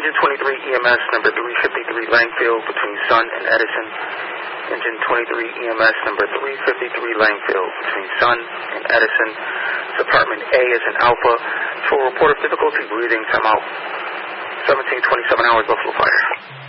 Engine 23 EMS number 353 Langfield between Sun and Edison. Engine 23 EMS number 353 Langfield between Sun and Edison. Department A is an Alpha. Show report of difficulty breathing. Time out. 17:27 hours, Buffalo Fire.